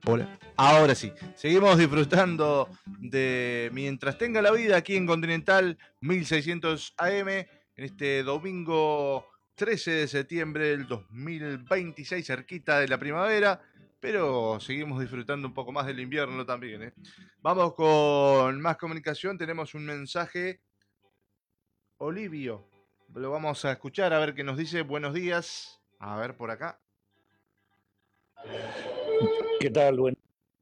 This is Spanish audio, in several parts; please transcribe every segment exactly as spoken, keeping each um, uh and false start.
Hola. Ahora sí, seguimos disfrutando de Mientras tenga la vida aquí en Continental mil seiscientos A M en este domingo trece de septiembre del dos mil veintiséis, cerquita de la primavera, pero seguimos disfrutando un poco más del invierno también, ¿eh? Vamos con más comunicación, tenemos un mensaje. Olivio, lo vamos a escuchar a ver qué nos dice. Buenos días, a ver por acá. ¿Qué tal? Buen,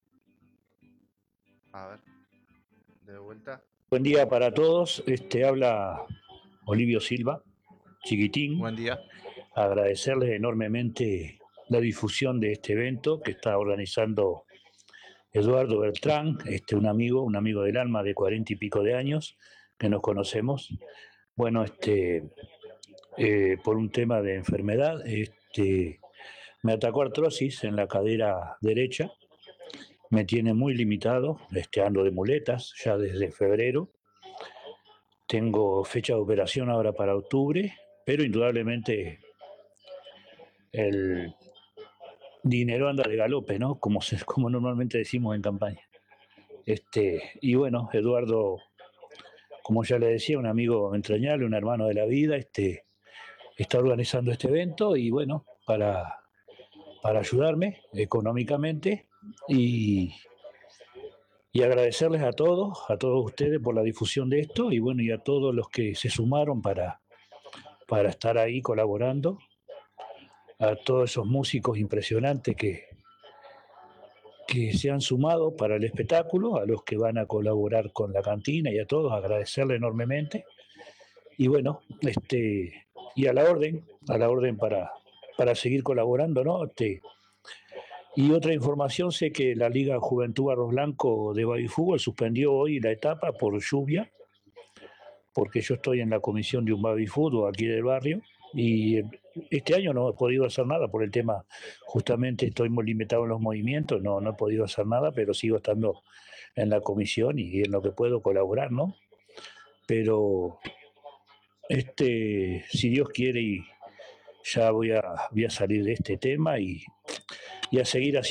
A ver, de vuelta. buen día para todos. Este habla Olivio Silva, chiquitín. Buen día. Agradecerles enormemente la difusión de este evento que está organizando Eduardo Bertrán, este, un amigo, un amigo del alma de cuarenta y pico de años, que nos conocemos. Bueno, este, eh, por un tema de enfermedad, este, me atacó artrosis en la cadera derecha, me tiene muy limitado, este, ando de muletas ya desde febrero. Tengo fecha de operación ahora para octubre, pero indudablemente el dinero anda de galope, ¿no? Como, se, como normalmente decimos en campaña. Este, y bueno, Eduardo, como ya le decía, un amigo entrañable, un hermano de la vida, este, está organizando este evento y bueno, para, para ayudarme económicamente y, y agradecerles a todos, a todos ustedes por la difusión de esto y bueno, y a todos los que se sumaron para, para estar ahí colaborando, a todos esos músicos impresionantes que, que se han sumado para el espectáculo, a los que van a colaborar con la cantina y a todos, agradecerle enormemente. Y bueno, este, y a la orden, a la orden para, para seguir colaborando, ¿no? Este, y otra información, sé que la Liga Juventud Arroz Blanco de Baby Fútbol suspendió hoy la etapa por lluvia, porque yo estoy en la comisión de un baby fútbol aquí del barrio y este año no he podido hacer nada por el tema, justamente estoy muy limitado en los movimientos, no, no he podido hacer nada, pero sigo estando en la comisión y en lo que puedo colaborar, ¿no? Pero este, si Dios quiere, y ya voy a, voy a salir de este tema y, y a seguir haciendo